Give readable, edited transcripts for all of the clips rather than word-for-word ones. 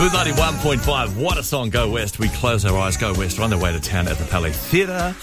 With 91.5, what a song, Go West. We close our eyes, Go West. We're on their way to town at the Palais Theatre.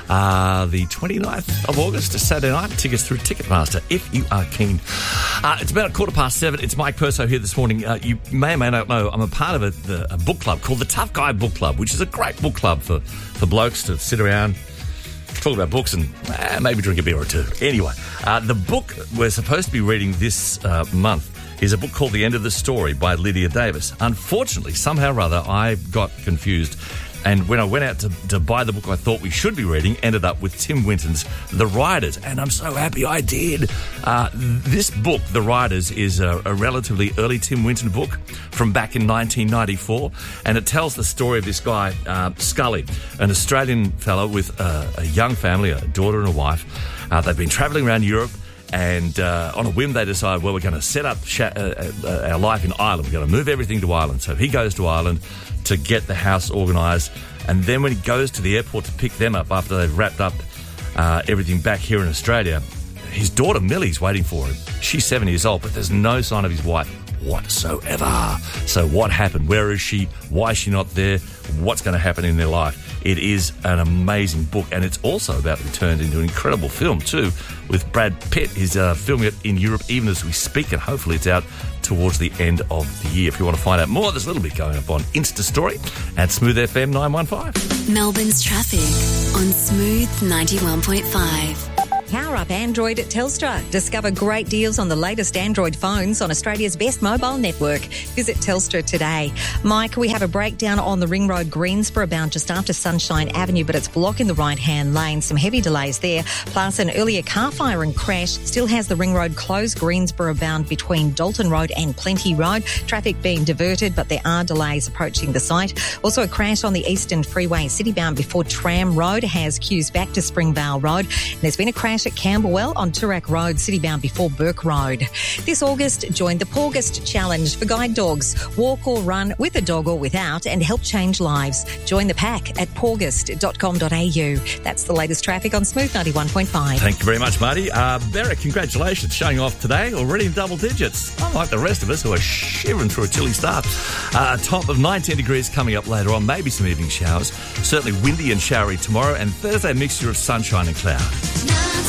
The 29th of August, Saturday night. Tickets through Ticketmaster, if you are keen. It's about 7:15. It's Mike Perso here this morning. You may or may not know, I'm a part of a book club called the Tough Guy Book Club, which is a great book club for blokes to sit around, talk about books and maybe drink a beer or two. Anyway, the book we're supposed to be reading this month is a book called The End of the Story by Lydia Davis. Unfortunately, somehow or other, I got confused. And when I went out to buy the book I thought we should be reading, ended up with Tim Winton's The Riders. And I'm so happy I did. This book, The Riders, is a relatively early Tim Winton book from back in 1994. And it tells the story of this guy, Scully, an Australian fellow with a young family, a daughter and a wife. They've been travelling around Europe. And on a whim, they decide, well, we're going to set up our life in Ireland. We're going to move everything to Ireland. So he goes to Ireland to get the house organised. And then when he goes to the airport to pick them up after they've wrapped up everything back here in Australia, his daughter Millie's waiting for him. She's 7 years old, but there's no sign of his wife whatsoever. So what happened? Where is she? Why is she not there? What's going to happen in their life? It is an amazing book, and it's also about to be turned into an incredible film too, with Brad Pitt. He's filming it in Europe even as we speak, and hopefully it's out towards the end of the year. If you want to find out more, there's a little bit going up on Insta Story at Smooth FM 915. Melbourne's traffic on Smooth 91.5. Power up Android at Telstra. Discover great deals on the latest Android phones on Australia's best mobile network. Visit Telstra today. Mike, we have a breakdown on the Ring Road Greensborough bound just after Sunshine Avenue, but it's blocking the right-hand lane. Some heavy delays there. Plus, an earlier car fire and crash still has the Ring Road closed Greensborough bound between Dalton Road and Plenty Road. Traffic being diverted, but there are delays approaching the site. Also, a crash on the Eastern Freeway City bound before Tram Road has queues back to Springvale Road. And there's been a crash at Camberwell on Toorak Road, citybound before Burke Road. This August, join the Porgist Challenge for guide dogs. Walk or run with a dog or without and help change lives. Join the pack at porgist.com.au. That's the latest traffic on Smooth 91.5. Thank you very much, Marty. Beric, congratulations. Showing off today, already in double digits. Unlike the rest of us who are shivering through a chilly start. Top of 19 degrees coming up later on. Maybe some evening showers. Certainly windy and showery tomorrow, and Thursday mixture of sunshine and cloud.